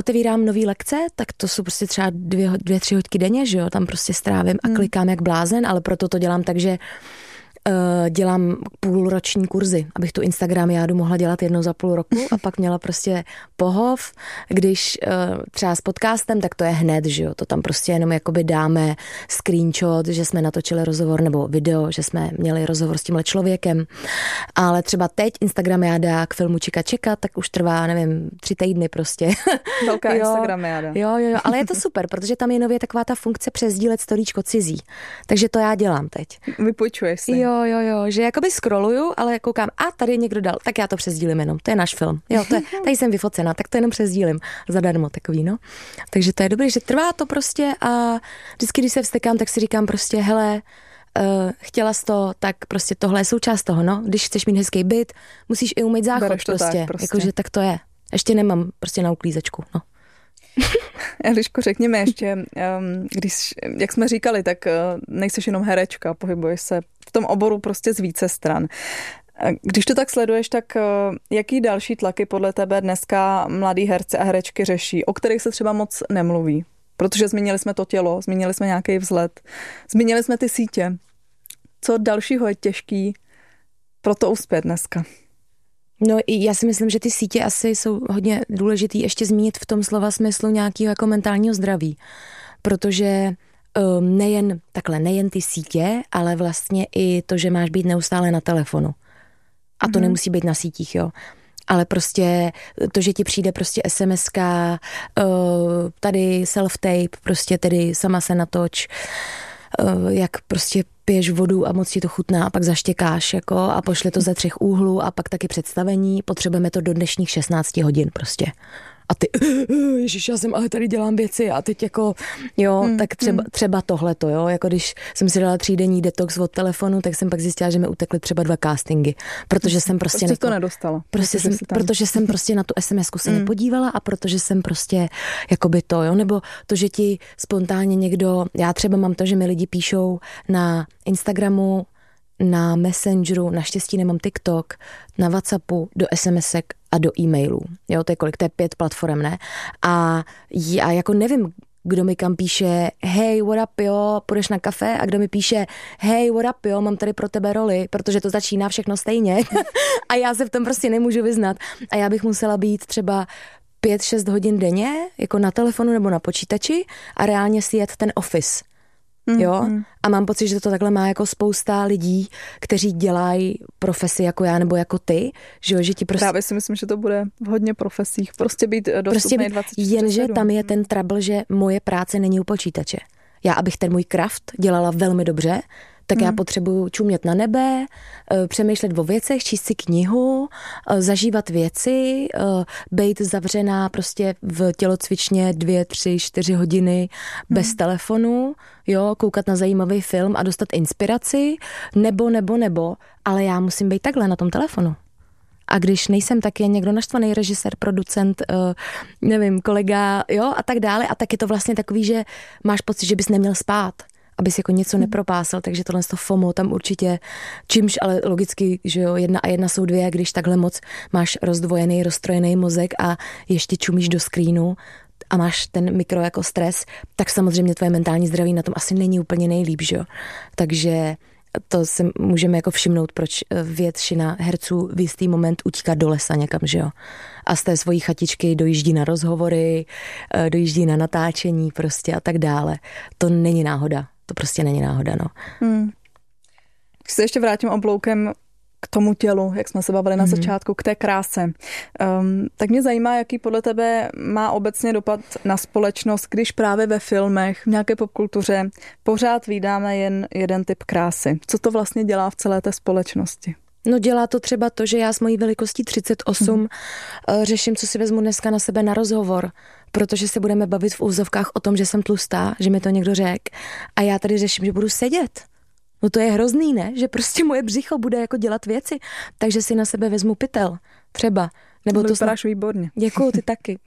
otevírám nový lekce, tak to jsou prostě třeba 2-3 hodiny denně, že jo, tam prostě strávím a klikám jak blázen, ale proto to dělám tak, že dělám půlroční kurzy, abych tu Instagramiádu mohla dělat jednou za půl roku a pak měla prostě pohov, když třeba s podcastem, tak to je hned, že jo, to tam prostě jenom jakoby dáme screenshot, že jsme natočili rozhovor nebo video, že jsme měli rozhovor s tímhle člověkem, ale třeba teď Instagramiáda k filmu Čika Čeka, tak už trvá, nevím, 3 týdny prostě. Velká Instagramiáda. Jo, ale je to super, protože tam je nově taková ta funkce přesdílet storíčko cizí, takže to já dělám teď. Vypůjčuješ si. Jo, že jakoby scrolluju, ale koukám, a tady někdo dal, tak já to přesdílím jenom, to je náš film. Jo, tady jsem vyfocena, tak to jenom přesdílím zadarmo takový, no. Takže to je dobré, že trvá to prostě a vždycky, když se vztekám, tak si říkám prostě, hele, chtěla jsi to, tak prostě tohle je součást toho, no. Když chceš mít hezký byt, musíš i umýt záchod prostě. Jakože tak to je. Ještě nemám prostě na uklízečku, no. Eliško, řekněme ještě, když, jak jsme říkali, tak nejseš jenom herečka, pohybuješ se v tom oboru prostě z více stran. Když to tak sleduješ, tak jaký další tlaky podle tebe dneska mladí herci a herečky řeší, o kterých se třeba moc nemluví? Protože zmínili jsme to tělo, zmínili jsme nějaký vzhled, zmínili jsme ty sítě. Co dalšího je těžký pro to uspět dneska? No já si myslím, že ty sítě asi jsou hodně důležitý ještě zmínit v tom slova smyslu nějakého jako mentálního zdraví, protože nejen ty sítě, ale vlastně i to, že máš být neustále na telefonu. A to nemusí být na sítích, jo. Ale prostě to, že ti přijde prostě SMSka, tady self-tape, prostě tedy sama se natoč, jak prostě piješ vodu a moc ti to chutná a pak zaštěkáš jako a pošle to ze 3 úhlů a pak taky představení, potřebujeme to do dnešních 16 hodin prostě. A ty, ježiš, já jsem ale tady dělám věci a teď jako, jo, tak třeba tohleto, jo, jako když jsem si dala 3denní detox od telefonu, tak jsem pak zjistila, že mi utekly třeba 2 castingy, protože jsem prostě to nedostala. Protože jsem prostě na tu SMSku se nepodívala a protože jsem prostě jakoby to, jo, nebo to, že ti spontánně někdo, já třeba mám to, že mi lidi píšou na Instagramu, na Messengeru, naštěstí nemám TikTok, na WhatsAppu, do SMSek a do e-mailů. Jo, to je kolik? To je 5 platform, ne? A já jako nevím, kdo mi kam píše hej, what up, jo, půjdeš na kafe a kdo mi píše hej, what up, jo, mám tady pro tebe roli, protože to začíná všechno stejně a já se v tom prostě nemůžu vyznat. A já bych musela být třeba 5-6 hodin denně, jako na telefonu nebo na počítači a reálně si jet ten office. Jo? A mám pocit, že to takhle má jako spousta lidí, kteří dělají profesi jako já nebo jako ty, že ti prostě... Právě si myslím, že to bude v hodně profesích. Prostě být dostupný 24/7. Jenže tam je ten trouble, že moje práce není u počítače. Já, abych ten můj craft dělala velmi dobře, tak já potřebuju čumět na nebe, přemýšlet o věcech, číst si knihu, zažívat věci, být zavřená prostě v tělocvičně 2, 3, 4 hodiny bez telefonu, jo, koukat na zajímavý film a dostat inspiraci, nebo, ale já musím být takhle na tom telefonu. A když nejsem, tak je někdo naštvaný režisér, producent, nevím, kolega, jo, a tak dále. A tak je to vlastně takový, že máš pocit, že bys neměl spát, abys jako něco nepropásal, takže tohle z toho FOMO tam určitě, čímž ale logicky, že jo, 1 a 1 jsou 2, když takhle moc máš rozdvojený, rozstrojený mozek a ještě čumíš do screenu a máš ten mikro jako stres, tak samozřejmě tvoje mentální zdraví na tom asi není úplně nejlíp, že jo. Takže to si můžeme jako všimnout, proč většina herců v jistý moment utíká do lesa někam, že jo. A z té svojí chatičky dojíždí na rozhovory, dojíždí na natáčení prostě a tak dále. To není náhoda. To prostě není náhoda, no. Když se ještě vrátím obloukem k tomu tělu, jak jsme se bavili na začátku, k té kráse. Tak mě zajímá, jaký podle tebe má obecně dopad na společnost, když právě ve filmech, v nějaké popkultuře pořád vídáme jen jeden typ krásy. Co to vlastně dělá v celé té společnosti? No dělá to třeba to, že já s mojí velikostí 38 řeším, co si vezmu dneska na sebe na rozhovor, protože se budeme bavit v úzovkách o tom, že jsem tlustá, že mi to někdo řekl a já tady řeším, že budu sedět. No to je hrozný, ne? Že prostě moje břicho bude jako dělat věci, takže si na sebe vezmu pytel, třeba. Nebo to vypadáš výborně. Děkuju, ty taky.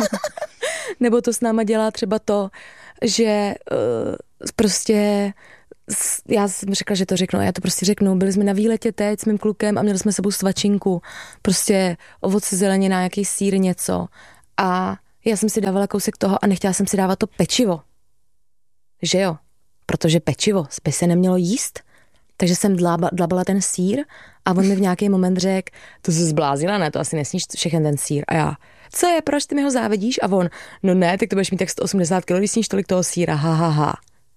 Nebo to s náma dělá třeba to, že prostě já jsem řekla, že to řeknu a já to prostě řeknu. Byli jsme na výletě teď s mým klukem a měli jsme sebou svačinku, prostě ovoce, zelenina, nějaký sýr, něco. A Já jsem si dávala kousek toho a nechtěla jsem si dávat to pečivo. Že jo? Protože pečivo by se nemělo jíst. Takže jsem dlabala ten sýr a on mi v nějaký moment řekl, to jsi zblázila, ne, to asi nesníš všechny ten sýr. A já, co je, proč ty mi ho závidíš? A on, no ne, tak to budeš mít tak 180 kg, když sníš tolik toho sýra, ha.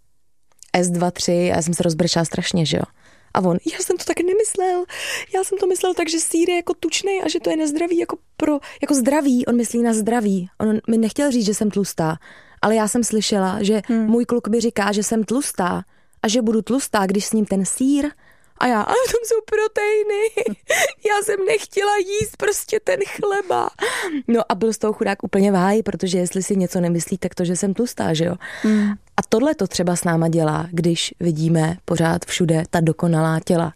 S2, 3, a já jsem se rozbrčala strašně, že jo. A on, já jsem to taky nemyslel, já jsem to myslel tak, že sýr je jako tučnej a že to je nezdravý jako zdravý, on myslí na zdraví. On mi nechtěl říct, že jsem tlustá, ale já jsem slyšela, že můj kluk mi říká, že jsem tlustá a že budu tlustá, když sním ten sýr. A já, ale tam jsou proteiny, já jsem nechtěla jíst prostě ten chleba. No a byl z toho chudák úplně v háji, protože jestli si něco nemyslí, tak to, že jsem tlustá, že jo. A tohle to třeba s náma dělá, když vidíme pořád všude ta dokonalá těla.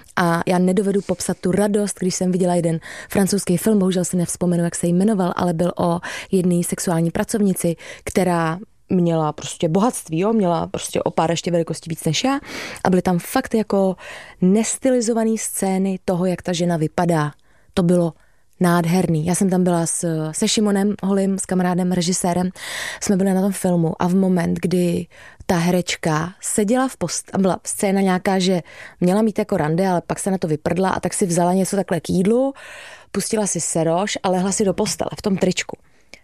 A já nedovedu popsat tu radost, když jsem viděla jeden francouzský film, bohužel si nevzpomenu, jak se jmenoval, ale byl o jedné sexuální pracovnici, která měla prostě bohatství, jo? Měla prostě o pár ještě velikostí víc než já a byly tam fakt jako nestylizované scény toho, jak ta žena vypadá. To bylo nádherný. Já jsem tam byla se Šimonem Holým, s kamarádem, režisérem, jsme byli na tom filmu a v moment, kdy ta herečka seděla a byla scéna nějaká, že měla mít jako rande, ale pak se na to vyprdla a tak si vzala něco takhle k jídlu, pustila si seroš a lehla si do postele v tom tričku.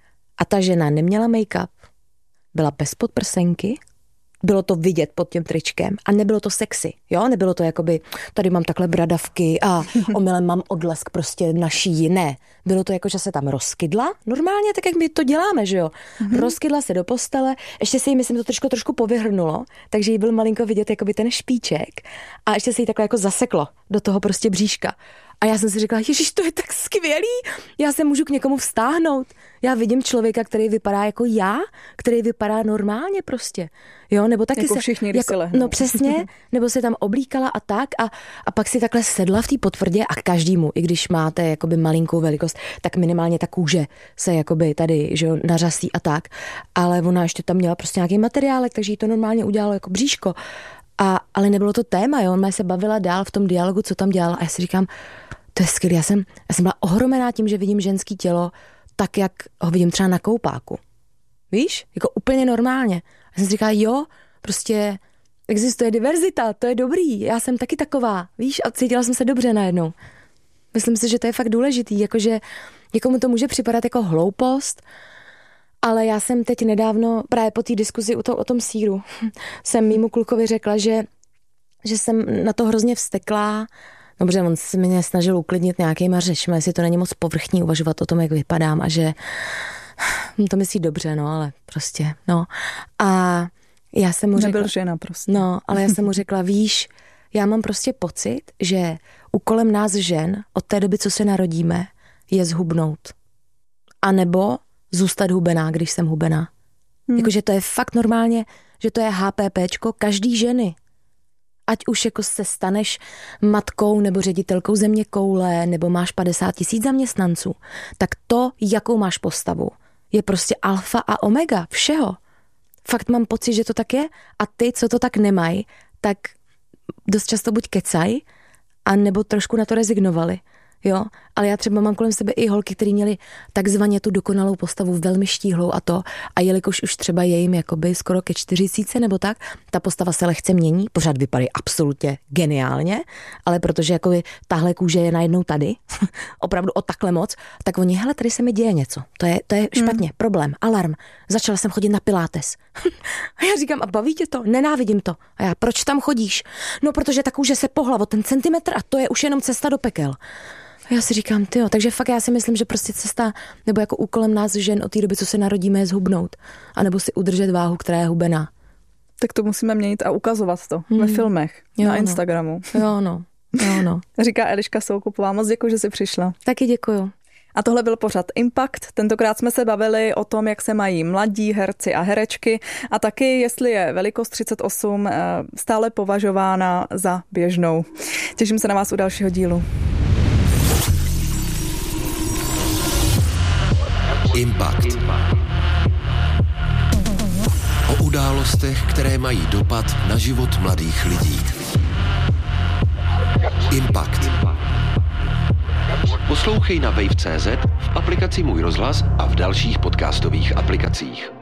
A ta žena neměla make-up, byla bez podprsenky, bylo to vidět pod tím tričkem a nebylo to sexy, jo? Nebylo to jakoby, tady mám takhle bradavky a omylem mám odlesk prostě na šíji, ne. Bylo to jako, že se tam rozkydla, normálně tak, jak my to děláme, že jo. Rozkydla se do postele, ještě se jí, myslím, to trošku povyhrnulo, takže jí byl malinko vidět jakoby ten špiček a ještě se jí takhle jako zaseklo do toho prostě bříška. A já jsem si říkala, ježiš, to je tak skvělý, já se můžu k někomu vztáhnout. Já vidím člověka, který vypadá jako já, který vypadá normálně prostě. Jo, nebo taky jako se všichni, když se lehnou. No přesně, nebo se tam oblíkala a tak a pak si takhle sedla v té potvrdě a každému, i když máte jakoby malinkou velikost, tak minimálně ta kůže se jakoby tady, že jo, nařasí a tak. Ale ona ještě tam měla prostě nějaký materiálek, takže jí to normálně udělalo jako bříško. Ale nebylo to téma, jo, ona se bavila dál v tom dialogu, co tam dělala a já si říkám, to je skvělé, já jsem byla ohromená tím, že vidím ženský tělo tak, jak ho vidím třeba na koupáku. Víš? Jako úplně normálně. Já jsem si říkala, jo, prostě existuje diverzita, to je dobrý, já jsem taky taková, víš, a cítila jsem se dobře najednou. Myslím si, že to je fakt důležitý, jakože někomu to může připadat jako hloupost, ale já jsem teď nedávno, právě po té diskuzi o tom sýru, jsem mýmu klukovi řekla, že jsem na to hrozně vzteklá. Dobře, on se mě snažil uklidnit nějakýma řečmi, jestli to není moc povrchní uvažovat o tom, jak vypadám a že to myslí dobře, no, ale prostě, no. A já jsem mu řekla... Nebyl žena prostě. No, ale já jsem mu řekla, víš, já mám prostě pocit, že úkolem nás žen od té doby, co se narodíme, je zhubnout. A nebo zůstat hubená, když jsem hubená. Jakože to je fakt normálně, že to je HPPčko každý ženy. Ať už jako se staneš matkou nebo ředitelkou zeměkoule, nebo máš 50 000 zaměstnanců, tak to, jakou máš postavu, je prostě alfa a omega všeho. Fakt mám pocit, že to tak je a ty, co to tak nemají, tak dost často buď kecají, a nebo trošku na to rezignovali. Jo, ale já třeba mám kolem sebe i holky, které měly takzvaně tu dokonalou postavu velmi štíhlou a jelikož už třeba je jim jakoby skoro ke 40 nebo tak, ta postava se lehce mění, pořád vypadají absolutně geniálně, ale protože jakoby tahle kůže je najednou tady, opravdu o takhle moc, tak oni, hele, tady se mi děje něco, to je špatně, problém, alarm, začala jsem chodit na pilates. A já říkám, a baví tě to? Nenávidím to. A já, proč tam chodíš? No, protože ta kůže se pohla o ten centimetr a to je už jenom cesta do pekel. A já si říkám, tyjo, takže fakt já si myslím, že prostě cesta, nebo jako úkolem nás žen od té doby, co se narodíme, je zhubnout. A nebo si udržet váhu, která je hubená. Tak to musíme měnit a ukazovat to ve filmech, na Instagramu. Jo, no. Říká Eliška Soukupová, moc děkuji, že jsi přišla. Taky děkuju. A tohle byl pořad Impact. Tentokrát jsme se bavili o tom, jak se mají mladí herci a herečky a taky, jestli je velikost 38 stále považována za běžnou. Těším se na vás u dalšího dílu. Impact. O událostech, které mají dopad na život mladých lidí. Impact. Poslouchej na wave.cz, v aplikaci Můj rozhlas a v dalších podcastových aplikacích.